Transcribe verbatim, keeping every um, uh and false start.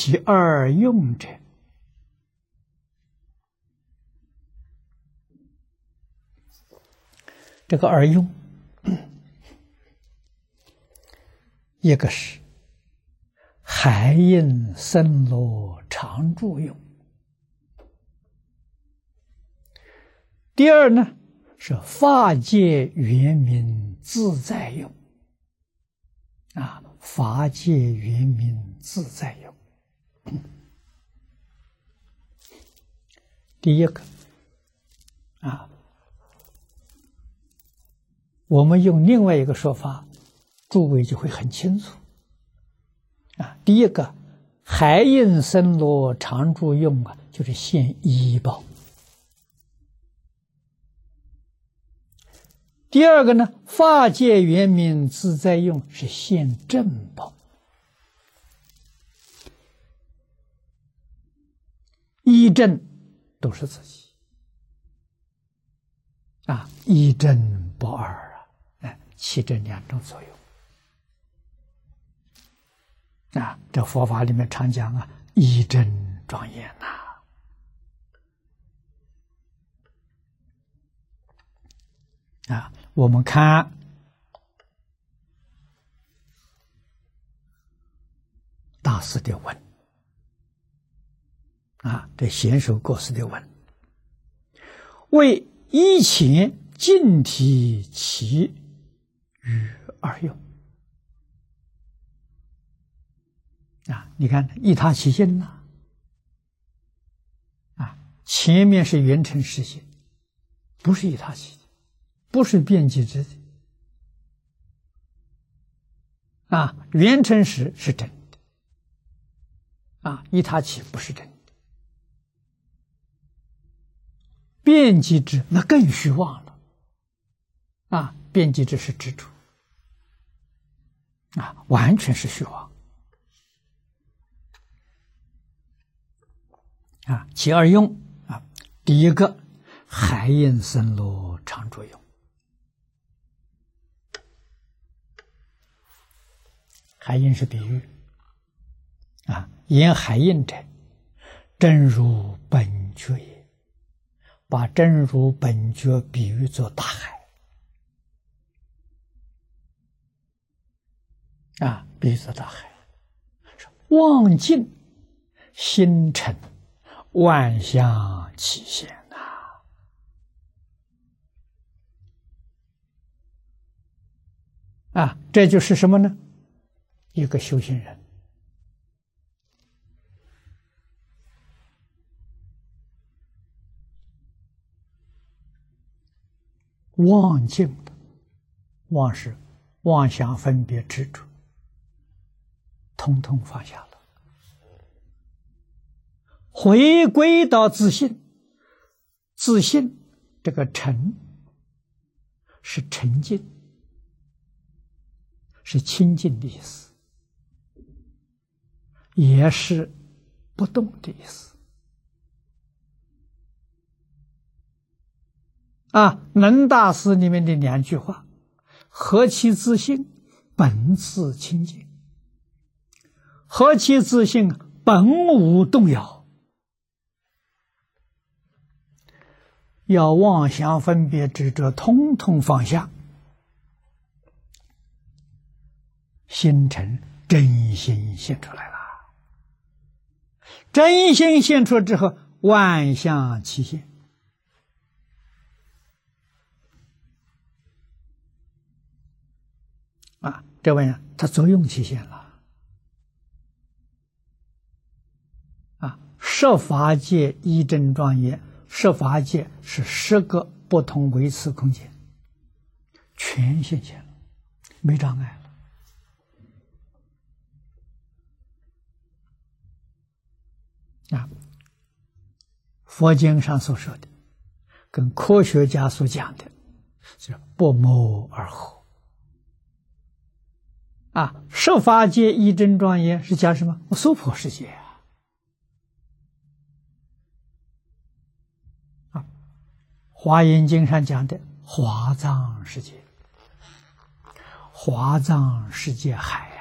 其二用者，这个二用，一个是海印森罗常住用，第二呢是法界圆明自在用。啊，法界圆明自在用。第一个啊，我们用另外一个说法，诸位就会很清楚。啊，第一个海印森罗常住用啊，就是现依报。第二个呢，法界圆明自在用是现正报。一正都是自己啊，一正不二啊，哎，起这两种作用啊。这佛法里面常讲啊，一正庄严呐、啊。啊，我们看大师的文啊，这贤首过世的文，为一前净体其与二用啊，你看一他起心呐，啊，前面是圆成实性，不是一他起。不是遍计之的啊，圆成实是真的啊，一他起不是真的，遍计之那更虚妄了啊，遍计之是执着啊，完全是虚妄啊。其二用啊，第一个海印森罗常住用。海印是比喻啊，言海印者，真如本觉也。把真如本觉比喻作大海啊，比喻作大海，望尽星辰，万象齐现呐。啊，这就是什么呢？一个修行人妄境的，妄是妄想分别执着，统统放下了，回归到自信。自信这个沉是沉静，是清净的意思，也是不动的意思啊。能大师里面的两句话：何其自信，本自清净；何其自信，本无动摇。要妄想分别执着统统放下，心成真心现出来了。真心现出之后，万象齐现啊，这玩意儿它作用齐现了啊。十法界一真庄严，十法界是十个不同维次空间，全现现了，没障碍了。啊，佛经上所说的，跟科学家所讲的，是不谋而合。啊，十法界一真庄严是讲什么？娑婆世界啊！啊，华严经上讲的华藏世界，华藏世界海